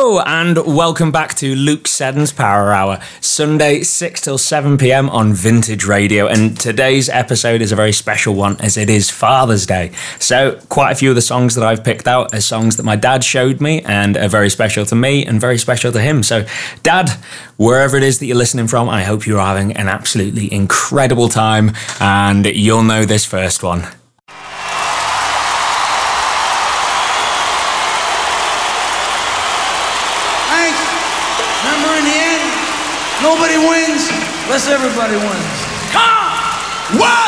Hello and welcome back to Luke Seddon's Power Hour, Sunday 6 till 7 p.m. on Vintage Radio, and today's episode is a very special one as it is Father's Day. So quite a few of the songs that I've picked out are songs that my dad showed me and are very special to me and very special to him. So Dad, wherever it is that you're listening from, I hope you're having an absolutely incredible time and you'll know this first one. Nobody wins unless everybody wins. Come on! 1,